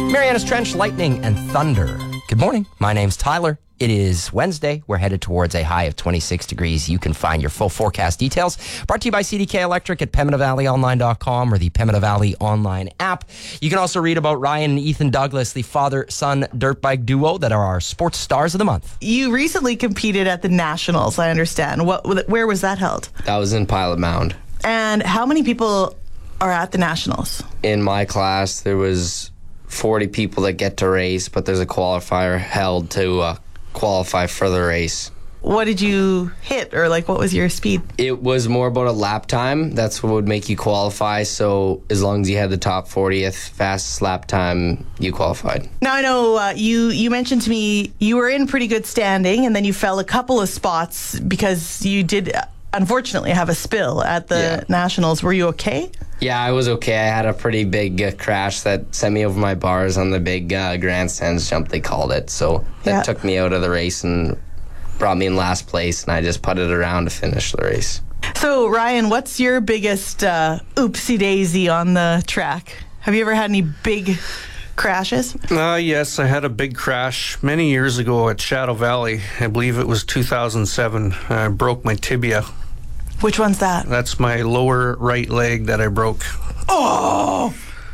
Marianas Trench, lightning and thunder. Good morning. My name's Tyler. It is Wednesday. We're headed towards a high of 26 degrees. You can find your full forecast details brought to you by CDK Electric at PemmineValleyOnline.com or the Pembina Valley online app. You can also read about Ryan and Ethan Douglas, the father-son dirt bike duo that are our sports stars of the month. You recently competed at the Nationals, I understand. Where was that held? That was in Pilot Mound. And how many people are at the Nationals? In my class, there was 40 people that get to race, but there's a qualifier held to qualify for the race. What did you hit, or what was your speed? It was more about a lap time. That's what would make you qualify. So as long as you had the top 40th fastest lap time, you qualified. Now I know you mentioned to me you were in pretty good standing, and then you fell a couple of spots because you did unfortunately have a spill at the Nationals. Were you okay? Yeah, I was okay. I had a pretty big crash that sent me over my bars on the big grandstands jump, they called it. So that took me out of the race and brought me in last place, and I just putted around to finish the race. So, Ryan, what's your biggest oopsie-daisy on the track? Have you ever had any big crashes? Yes, I had a big crash many years ago at Shadow Valley. I believe it was 2007. I broke my tibia. Which one's that? That's my lower right leg that I broke. Oh!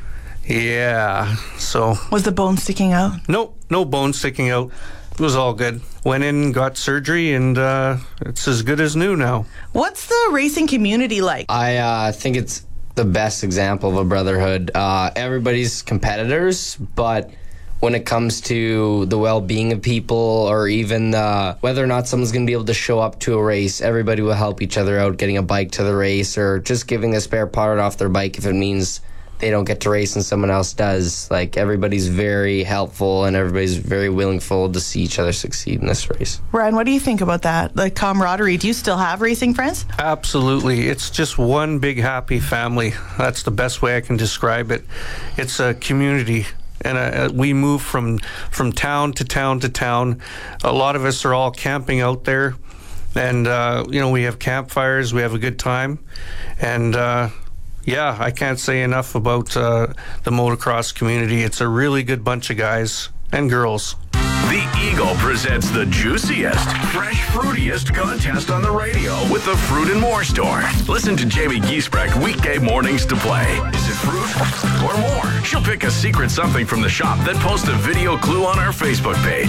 Yeah, so... Was the bone sticking out? Nope, no bone sticking out. It was all good. Went in, got surgery, and it's as good as new now. What's the racing community like? I think it's the best example of a brotherhood. Everybody's competitors, but when it comes to the well-being of people, or even whether or not someone's going to be able to show up to a race, everybody will help each other out getting a bike to the race, or just giving a spare part off their bike if it means they don't get to race and someone else does. Everybody's very helpful, and everybody's very willful to see each other succeed in this race. Ryan, what do you think about that? The camaraderie. Do you still have racing friends? Absolutely. It's just one big happy family. That's the best way I can describe it. It's a community. And we move from town to town to town. A lot of us are all camping out there. And, we have campfires. We have a good time. And, I can't say enough about the motocross community. It's a really good bunch of guys and girls. The Eagle presents the juiciest, fresh, fruitiest contest on the radio with the Fruit and More Store. Listen to Jamie Giesbrecht weekday mornings to play. Is it fruit or more? She'll pick a secret something from the shop, then post a video clue on our Facebook page.